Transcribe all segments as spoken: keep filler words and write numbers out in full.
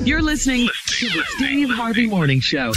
You're listening to the Steve Harvey Morning Show.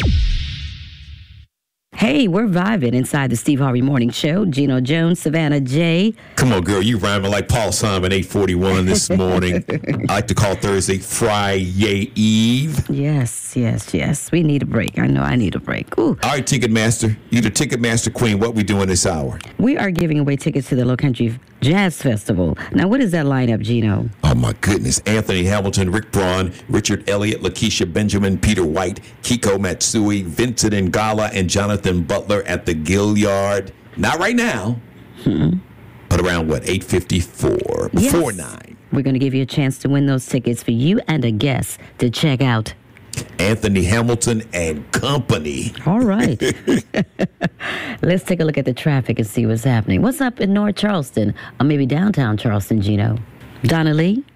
Hey, we're vibing inside the Steve Harvey Morning Show. Gino Jones, Savannah J. Come on, girl. You rhyming like Paul Simon, eight forty-one this morning. I like to call Thursday Friday Eve. Yes, yes, yes. We need a break. I know I need a break. Ooh. All right, Ticketmaster. You the Ticketmaster queen. What we doing this hour? We are giving away tickets to the Low Country Jazz Festival. Now, what is that lineup, Gino? Oh, my goodness. Anthony Hamilton, Rick Braun, Richard Elliott, Lakeisha Benjamin, Peter White, Kiko Matsui, Vincent Ngala, and Jonathan Butler at the Gilliard. Not right now, hmm. but around, what, eight fifty-four, before yes. nine. We're going to give you a chance to win those tickets for you and a guest to check out Anthony Hamilton and Company. All right. Let's take a look at the traffic and see what's happening. What's up in North Charleston, or maybe downtown Charleston, Gino? Donna Lee?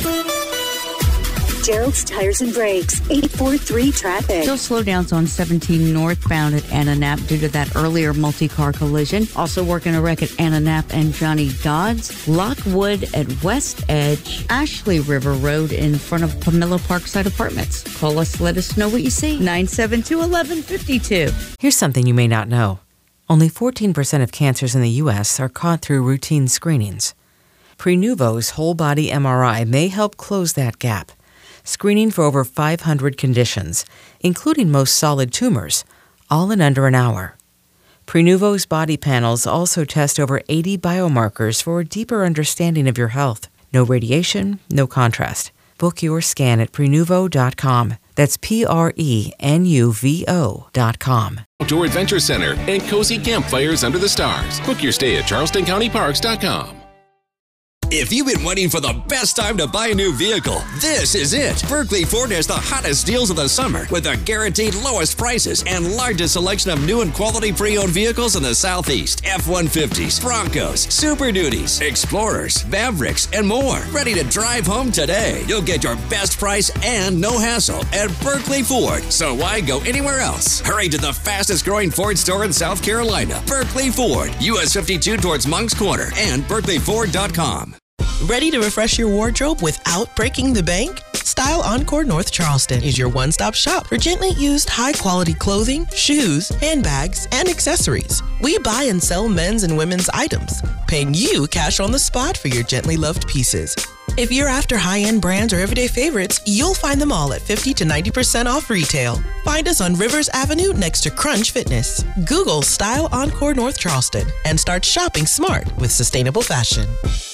Gerald's Tires and Brakes, eight four three traffic. Still slowdowns on seventeen northbound at Anna Knapp due to that earlier multi-car collision. Also working a wreck at Anna Knapp and Johnny Dodds. Lockwood at West Edge. Ashley River Road in front of Pamela Parkside Apartments. Call us, let us know what you see. nine seven two, one one five two. Here's something you may not know. Only fourteen percent of cancers in the U S are caught through routine screenings. Prenuvo's whole-body M R I may help close that gap, screening for over five hundred conditions, including most solid tumors, all in under an hour. Prenuvo's body panels also test over eighty biomarkers for a deeper understanding of your health. No radiation, no contrast. Book your scan at Prenuvo dot com. That's P R E N U V O dot com. Outdoor Adventure Center and cozy campfires under the stars. Book your stay at Charleston County Parks dot com. If you've been waiting for the best time to buy a new vehicle, this is it. Berkeley Ford has the hottest deals of the summer with the guaranteed lowest prices and largest selection of new and quality pre-owned vehicles in the Southeast. F one fifties, Broncos, Super Duties, Explorers, Mavericks, and more. Ready to drive home today. You'll get your best price and no hassle at Berkeley Ford. So why go anywhere else? Hurry to the fastest growing Ford store in South Carolina. Berkeley Ford, U S fifty-two towards Monk's Corner, and Berkeley Ford dot com. Ready to refresh your wardrobe without breaking the bank? Style Encore North Charleston is your one-stop shop for gently used high-quality clothing, shoes, handbags, and accessories. We buy and sell men's and women's items, paying you cash on the spot for your gently loved pieces. If you're after high-end brands or everyday favorites, you'll find them all at fifty to ninety percent off retail. Find us on Rivers Avenue next to Crunch Fitness. Google Style Encore North Charleston and start shopping smart with sustainable fashion.